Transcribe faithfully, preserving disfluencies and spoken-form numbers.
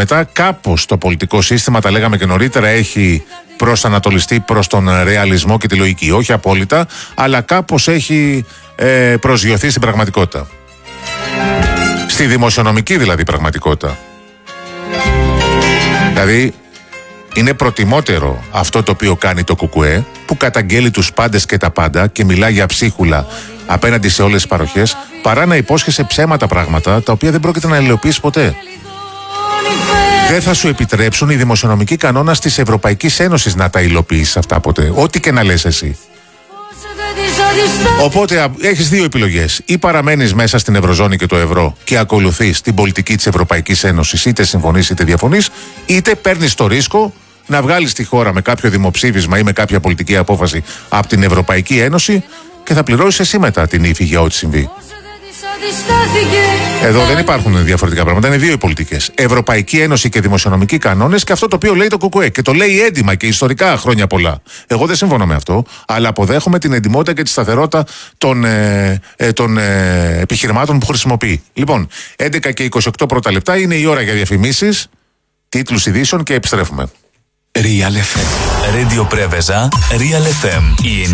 μετά κάπως το πολιτικό σύστημα, τα λέγαμε και νωρίτερα, έχει προσανατολιστεί προς τον ρεαλισμό και τη λογική. Όχι απόλυτα, αλλά κάπως έχει ε, προσγειωθεί στην πραγματικότητα. Στη δημοσιονομική δηλαδή πραγματικότητα. Δηλαδή είναι προτιμότερο αυτό το οποίο κάνει το ΚΚΕ, που καταγγέλει τους πάντες και τα πάντα και μιλάει για ψίχουλα απέναντι σε όλες τις παροχές, παρά να υπόσχεσαι ψέματα πράγματα τα οποία δεν πρόκειται να υλοποιήσει ποτέ. Δεν θα σου επιτρέψουν οι δημοσιονομικοί κανόνες της Ευρωπαϊκής Ένωσης να τα υλοποιήσεις αυτά ποτέ, ό,τι και να λες εσύ. Οπότε έχεις δύο επιλογές. Ή παραμένεις μέσα στην Ευρωζώνη και το ευρώ και ακολουθείς την πολιτική της Ευρωπαϊκής Ένωσης, είτε συμφωνείς είτε διαφωνείς, είτε παίρνεις το ρίσκο να βγάλεις τη χώρα με κάποιο δημοψήφισμα ή με κάποια πολιτική απόφαση από την Ευρωπαϊκή Ένωση και θα πληρώσεις εσύ μετά την ύφη για ό,τι συμβεί. Εδώ δεν υπάρχουν διαφορετικά πράγματα, είναι δύο οι πολιτικές. Ευρωπαϊκή Ένωση και δημοσιονομικοί κανόνες, και αυτό το οποίο λέει το ΚΚΕ. Και το λέει έντιμα και ιστορικά χρόνια πολλά. Εγώ δεν συμφωνώ με αυτό, αλλά αποδέχομαι την εντιμότητα και τη σταθερότητα των, ε, ε, των ε, επιχειρημάτων που χρησιμοποιεί. Λοιπόν, έντεκα και είκοσι οκτώ πρώτα λεπτά είναι η ώρα για διαφημίσεις, τίτλους ειδήσεων και επιστρέφουμε. Real εφ εμ. Radio Preveza, Real εφ εμ.